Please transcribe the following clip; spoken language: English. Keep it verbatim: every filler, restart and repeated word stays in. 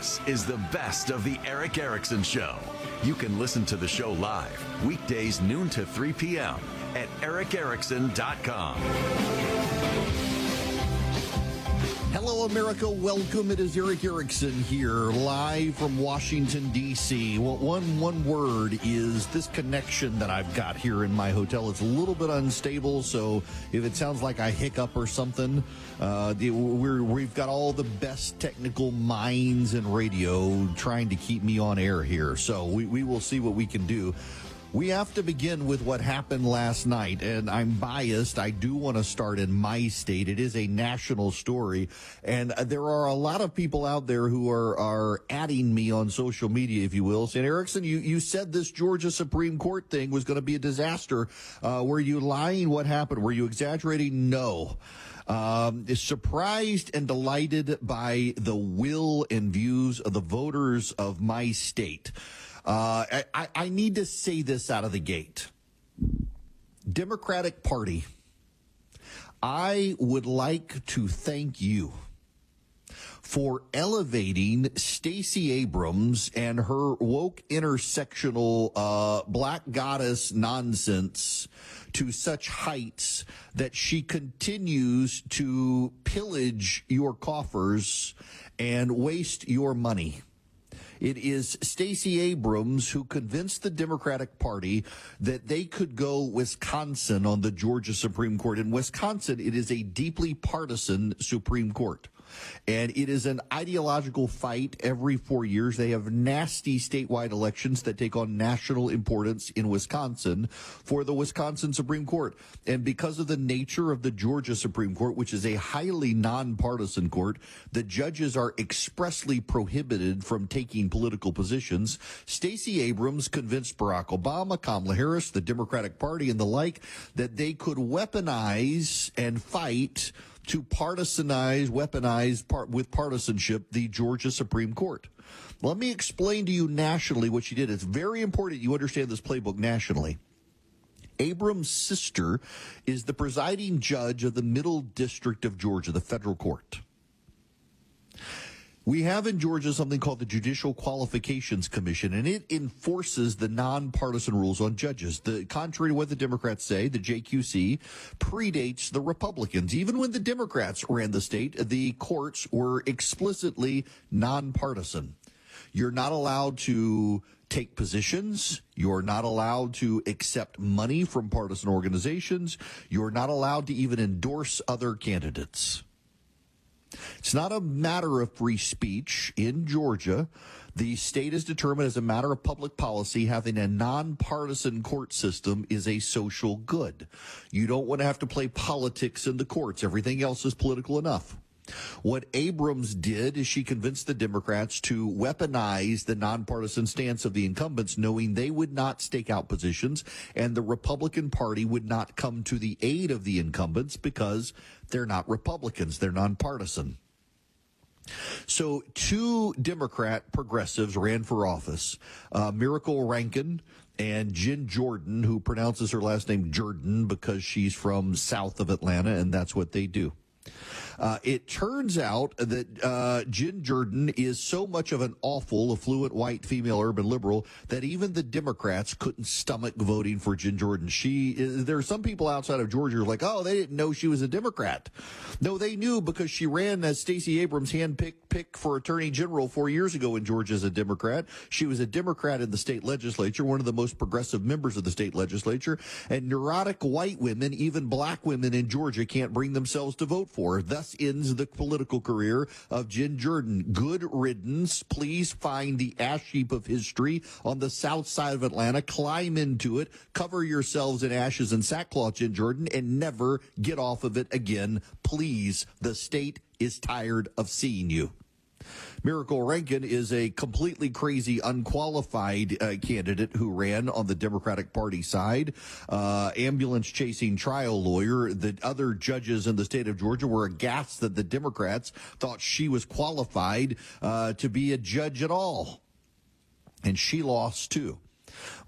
This is the best of the Erick Erickson Show. You can listen to the show live weekdays noon to three p.m. at erick erickson dot com. Hello, America. Welcome. It is Erick Erickson here, live from Washington, D C. Well, one, one word is this connection that I've got here in my hotel. It's a little bit unstable, so if it sounds like I hiccup or something, uh, we're, we've got all the best technical minds in radio trying to keep me on air here, so we, we will see what we can do. We have to begin with what happened last night, and I'm biased. I do want to start in my state. It is a national story, and there are a lot of people out there who are, are adding me on social media, if you will, saying, Erickson, you, you said this Georgia Supreme Court thing was going to be a disaster. Uh, were you lying? What happened? Were you exaggerating? No. Um, is surprised and delighted by the will and views of the voters of my state. Uh, I, I need to say this out of the gate. Democratic Party, I would like to thank you for elevating Stacey Abrams and her woke intersectional uh, black goddess nonsense to such heights that she continues to pillage your coffers and waste your money. It is Stacey Abrams who convinced the Democratic Party that they could go Wisconsin on the Georgia Supreme Court. In Wisconsin, it is a deeply partisan Supreme Court. And it is an ideological fight every four years. They have nasty statewide elections that take on national importance in Wisconsin for the Wisconsin Supreme Court. And because of the nature of the Georgia Supreme Court, which is a highly nonpartisan court, the judges are expressly prohibited from taking political positions. Stacey Abrams convinced Barack Obama, Kamala Harris, the Democratic Party, and the like that they could weaponize and fight to partisanize, weaponize part, with partisanship the Georgia Supreme Court. Let me explain to you nationally what she did. It's very important you understand this playbook nationally. Abrams' sister is the presiding judge of the Middle District of Georgia, the federal court. We have in Georgia something called the Judicial Qualifications Commission, and it enforces the nonpartisan rules on judges. The contrary to what the Democrats say, the J Q C predates the Republicans. Even when the Democrats ran the state, the courts were explicitly nonpartisan. You're not allowed to take positions. You're not allowed to accept money from partisan organizations. You're not allowed to even endorse other candidates. It's not a matter of free speech in Georgia. The state is determined as a matter of public policy. Having a nonpartisan court system is a social good. You don't want to have to play politics in the courts. Everything else is political enough. What Abrams did is she convinced the Democrats to weaponize the nonpartisan stance of the incumbents, knowing they would not stake out positions and the Republican Party would not come to the aid of the incumbents because they're not Republicans. They're nonpartisan. So two Democrat progressives ran for office, uh, Miracle Rankin and Jen Jordan, who pronounces her last name Jordan because she's from south of Atlanta, and that's what they do. Uh, it turns out that uh, Jen Jordan is so much of an awful, affluent, white, female, urban liberal that even the Democrats couldn't stomach voting for Jen Jordan. She, there are some people outside of Georgia who are like, oh, they didn't know she was a Democrat. No, they knew because she ran as Stacey Abrams' hand-picked pick for Attorney General four years ago in Georgia as a Democrat. She was a Democrat in the state legislature, one of the most progressive members of the state legislature, and neurotic white women, even black women in Georgia, can't bring themselves to vote for her. Thus ends the political career of Jen Jordan. Good riddance. Please find the ash heap of history on the south side of Atlanta, climb into it, cover yourselves in ashes and sackcloth, Jen Jordan, and never get off of it again. Please, the state is tired of seeing you. Miracle Rankin is a completely crazy, unqualified uh, candidate who ran on the Democratic Party side, uh, ambulance-chasing trial lawyer. The other judges in the state of Georgia were aghast that the Democrats thought she was qualified uh, to be a judge at all. And she lost, too.